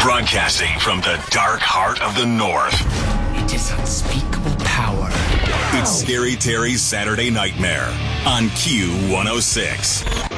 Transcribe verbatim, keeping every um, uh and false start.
Broadcasting from the dark heart of the North. It is unspeakable power. It's Scary Terry's Saturday Nightmare on Q one oh six.